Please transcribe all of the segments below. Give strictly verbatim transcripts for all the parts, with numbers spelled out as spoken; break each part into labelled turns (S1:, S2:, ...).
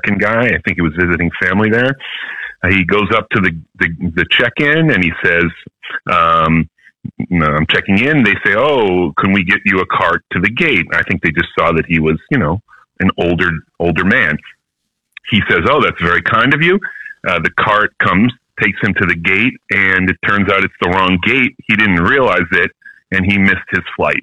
S1: American guy. I think he was visiting family there. Uh, he goes up to the, the, the check-in and he says, um, no, I'm checking in. They say, oh, can we get you a cart to the gate? I think they just saw that he was, you know, an older, older man. He says, oh, that's very kind of you. Uh, the cart comes, takes him to the gate, and it turns out it's the wrong gate. He didn't realize it, and he missed his flight.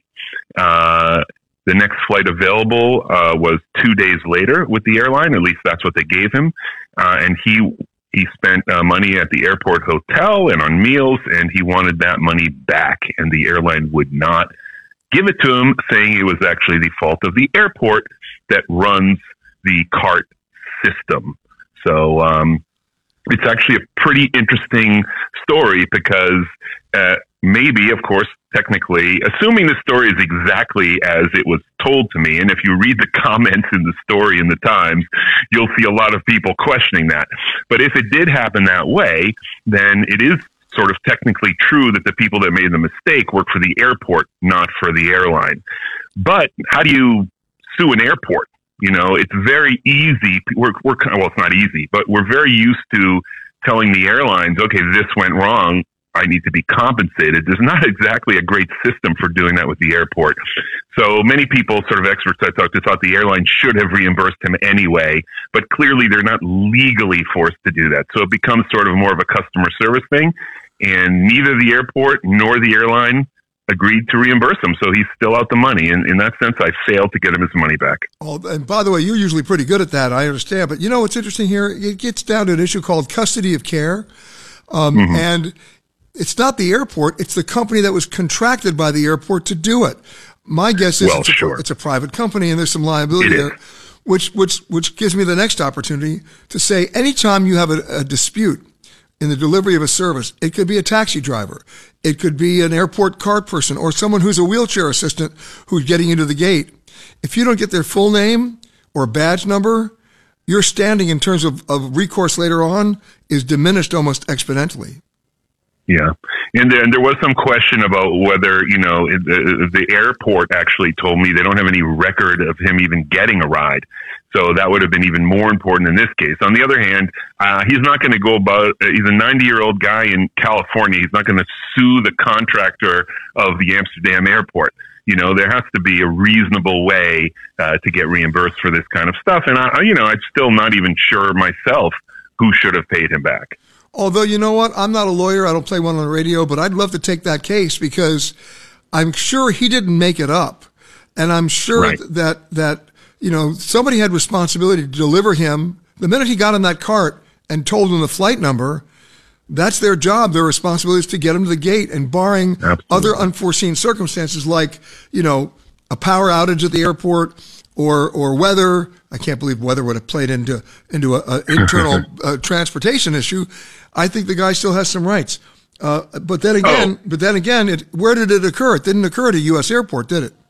S1: Uh, the next flight available uh, was two days later with the airline. At least that's what they gave him. Uh, and he he spent uh, money at the airport hotel and on meals, and he wanted that money back. And the airline would not give it to him, saying it was actually the fault of the airport that runs the cart system. So um, it's actually a pretty interesting story because uh, maybe, of course, technically, assuming the story is exactly as it was told to me, and if you read the comments in the story in the Times, you'll see a lot of people questioning that. But if it did happen that way, then it is sort of technically true that the people that made the mistake work for the airport, not for the airline. But how do you sue an airport? You know, it's very easy. We're, we're, well, it's not easy, but we're very used to telling the airlines, okay, this went wrong, I need to be compensated. There's not exactly a great system for doing that with the airport. So many people, sort of experts I talked to, thought the airline should have reimbursed him anyway, but clearly they're not legally forced to do that. So it becomes sort of more of a customer service thing, and neither the airport nor the airline agreed to reimburse him, so he's still out the money. And in that sense, I failed to get him his money back.
S2: Oh, and by the way, you're usually pretty good at that, I understand. But you know what's interesting here? It gets down to an issue called custody of care. Um, mm-hmm. And it's not the airport, it's the company that was contracted by the airport to do it. My guess is
S1: well,
S2: it's,
S1: sure.
S2: a, it's a private company and there's some liability
S1: it
S2: there,
S1: is.
S2: which, which, which gives me the next opportunity to say anytime you have a, a dispute in the delivery of a service, it could be a taxi driver, it could be an airport cart person, or someone who's a wheelchair assistant who's getting into the gate. If you don't get their full name or badge number, your standing in terms of, of recourse later on is diminished almost exponentially.
S1: Yeah. And then there was some question about whether, you know, the, the airport actually told me they don't have any record of him even getting a ride. So that would have been even more important in this case. On the other hand, uh, he's not going to go about, uh, he's a ninety-year-old guy in California. He's not going to sue the contractor of the Amsterdam airport. You know, there has to be a reasonable way uh, to get reimbursed for this kind of stuff. And, I, you know, I'm still not even sure myself who should have paid him back.
S2: Although, you know what? I'm not a lawyer. I don't play one on the radio, but I'd love to take that case because I'm sure he didn't make it up. And I'm sure
S1: right.
S2: that, that, you know, somebody had responsibility to deliver him. The minute he got in that cart and told him the flight number, that's their job. Their responsibility is to get him to the gate. And barring
S1: Absolutely.
S2: other unforeseen circumstances like, you know, a power outage at the airport or, or weather, I can't believe weather would have played into, into a, a internal uh, transportation issue. I think the guy still has some rights. Uh, but then again, oh. but then again, it, where did it occur? It didn't occur at a U S airport, did it?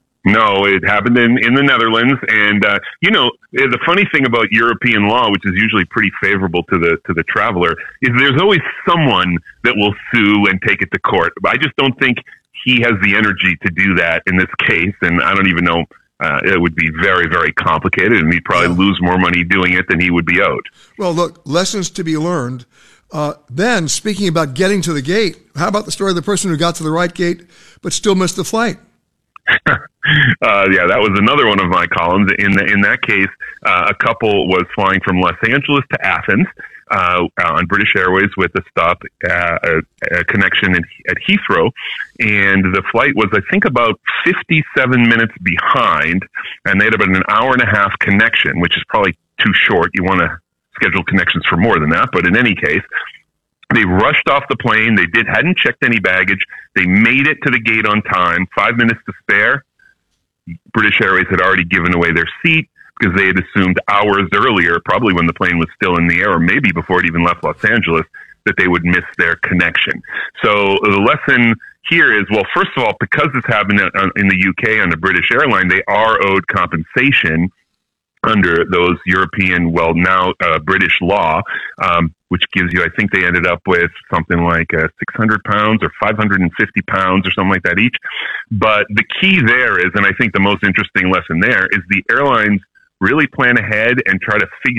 S1: No, it happened in, in the Netherlands. And, uh, you know, the funny thing about European law, which is usually pretty favorable to the, to the traveler, is there's always someone that will sue and take it to court. But I just don't think he has the energy to do that in this case. And I don't even know, uh, it would be very, very complicated, and he'd probably yeah. lose more money doing it than he would be owed. Well,
S2: look, lessons to be learned. Uh, then, speaking about getting to the gate, how about the story of the person who got to the right gate but still missed the flight?
S1: uh, yeah, that was another one of my columns. In the, in that case, uh, a couple was flying from Los Angeles to Athens uh, on British Airways with a stop, uh, a, a connection in, at Heathrow, and the flight was, I think, about fifty-seven minutes behind, and they had about an hour and a half connection, which is probably too short. You want to schedule connections for more than that, but in any case, they rushed off the plane. They did hadn't checked any baggage. They made it to the gate on time. Five minutes to spare. British Airways had already given away their seat because they had assumed hours earlier, probably when the plane was still in the air, or maybe before it even left Los Angeles, that they would miss their connection. So the lesson here is, well, first of all, because this happened in the U K on the British airline, they are owed compensation under those European, well, now uh, British law, um, which gives you, I think they ended up with something like uh, six hundred pounds or five hundred fifty pounds or something like that each. But the key there is, and I think the most interesting lesson there, is the airlines really plan ahead and try to figure